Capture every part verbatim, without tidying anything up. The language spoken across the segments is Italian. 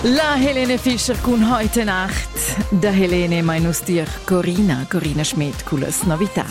La Helene Fischer con heute Nacht. Da Helene meinus dir Corina, Corina Schmidt, cooles Novitats.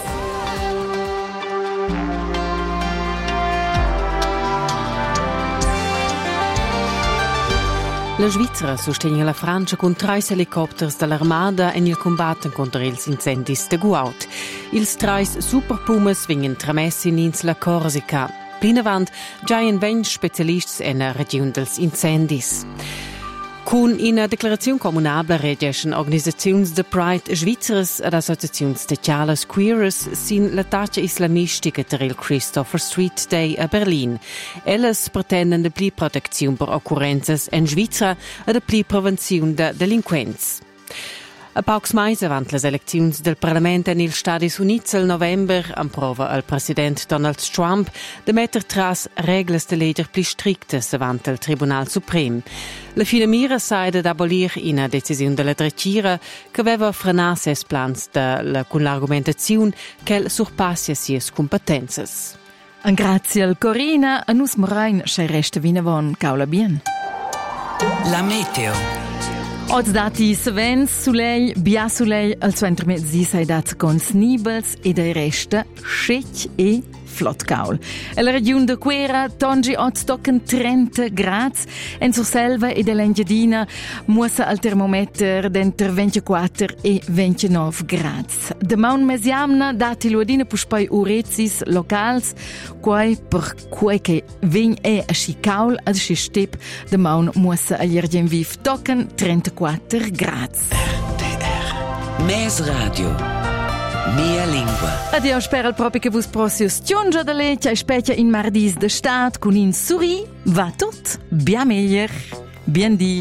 La Svizzera sostiene la Francia con tre elicotteri dall'Armada e nel combatto contro gli incendi de Guaut. Ils tre Super Pumas vengono tramessi in Insula Corsica. Plinavant già in ben specialisti in regione degli incendis. Con una declarazione comunabile reagiscono organizzazioni de Pride svizzeres ed associazioni sociali queeres sin la taccia islamistica per il Christopher Street Day a Berlin. Elles pretendono de pli protezione per occurrenze in Svizzera e de pli prevenzione de delinquenza. A pocs mais avant les eleczioni del Parlamento negli Stati Uniti al november approva il presidente Donald Trump de metter tras regles de legge pli strictes avant il Tribunal Suprem. La fine mira saide d'abolir una decisione della drecira che aveva frenato ses plans de, con l'argumentazione che el surpassia sies competences. Grazie al Corina, a nus morain se resta vinavon caula bien. La meteo. Oggi dati Savens, Soleil, Bia Soleil, al centro mezzi sei dati con snibels e dai resta scec e flott caul. La regione de Quera, tongi oggi toccano trenta gradi, en sur selva e dell'Engiadina muossa al termometer d'entre ventiquattro e ventinove gradi. De maun mesiamna dati luadina puspoi urezis locals, quai per quai che vegn è a sci caul ad sci step de maun muossa al jardin viv toccano trentaquattro gradi. R T R Mes Radio. Mia lingua. Adio, spero proprio che vos prossius tiongia da leccia e specchia in mardis de stat con in suri va tot bien meglio. Bien di.